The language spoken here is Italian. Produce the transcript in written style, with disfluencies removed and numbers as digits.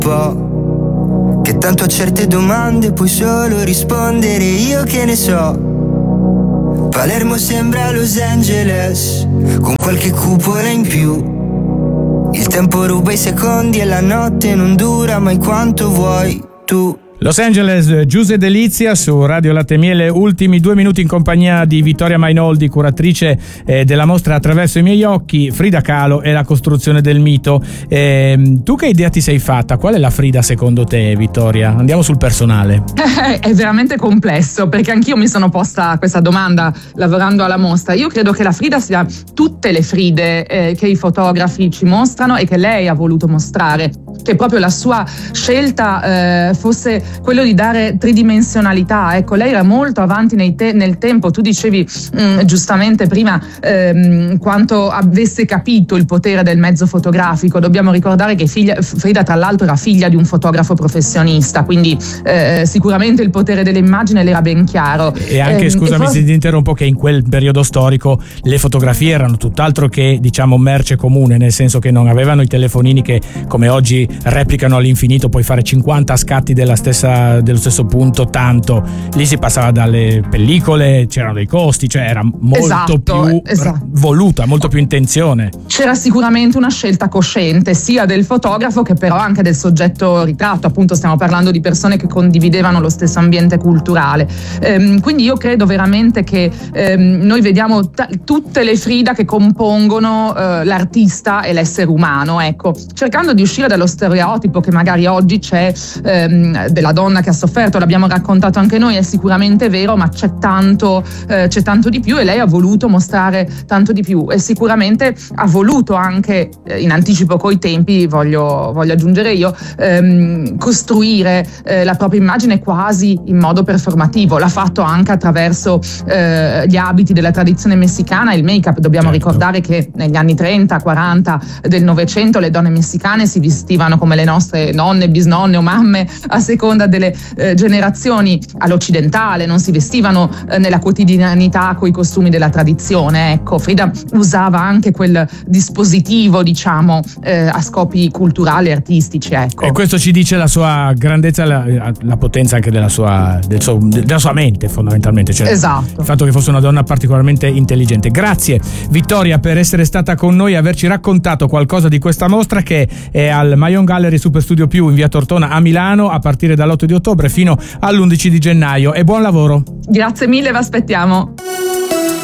po', che tanto a certe domande puoi solo rispondere io che ne so. Palermo sembra Los Angeles, con qualche cupola in più. Il tempo ruba i secondi e la notte non dura mai quanto vuoi tu. Los Angeles, Giuse Delizia su Radio Latte e Miele, ultimi 2 minuti in compagnia di Vittoria Mainoldi, curatrice della mostra Attraverso i miei occhi, Frida Kahlo e la costruzione del mito. Tu che idea ti sei fatta? Qual è la Frida secondo te, Vittoria? Andiamo sul personale. È veramente complesso, perché anch'io mi sono posta questa domanda lavorando alla mostra. Io credo che la Frida sia tutte le Fride che i fotografi ci mostrano e che lei ha voluto mostrare, che proprio la sua scelta fosse quello di dare tridimensionalità. Ecco, lei era molto avanti nel tempo. Tu dicevi giustamente prima quanto avesse capito il potere del mezzo fotografico. Dobbiamo ricordare che Frida tra l'altro era figlia di un fotografo professionista, quindi sicuramente il potere dell'immagine le era ben chiaro. E anche, scusami se ti interrompo, che in quel periodo storico le fotografie erano tutt'altro che, diciamo, merce comune, nel senso che non avevano i telefonini che come oggi replicano all'infinito, puoi fare 50 scatti dello stesso punto, tanto lì si passava dalle pellicole, c'erano dei costi, cioè era molto più voluta, molto più intenzione. C'era sicuramente una scelta cosciente sia del fotografo che però anche del soggetto ritratto, appunto stiamo parlando di persone che condividevano lo stesso ambiente culturale, quindi io credo veramente che noi vediamo tutte le Frida che compongono l'artista e l'essere umano, ecco, cercando di uscire dallo stereotipo che magari oggi c'è della donna che ha sofferto. L'abbiamo raccontato anche noi, è sicuramente vero, ma c'è tanto di più, e lei ha voluto mostrare tanto di più, e sicuramente ha voluto anche, in anticipo coi tempi, voglio aggiungere io, costruire la propria immagine quasi in modo performativo. L'ha fatto anche attraverso gli abiti della tradizione messicana, il make-up. Dobbiamo ricordare che negli anni 30-40 del Novecento le donne messicane si vestivano come le nostre nonne, bisnonne o mamme, a seconda delle generazioni. All'occidentale non si vestivano nella quotidianità coi costumi della tradizione. Ecco, Frida usava anche quel dispositivo, diciamo, a scopi culturali e artistici, ecco. E questo ci dice la sua grandezza, la potenza anche della sua mente, fondamentalmente, cioè esatto. Il fatto che fosse una donna particolarmente intelligente. Grazie Vittoria per essere stata con noi e averci raccontato qualcosa di questa mostra, che è al Mayon Gallery Super Studio Più in via Tortona a Milano a partire dall'8 di ottobre fino all'11 di gennaio, e buon lavoro. Grazie mille, vi aspettiamo.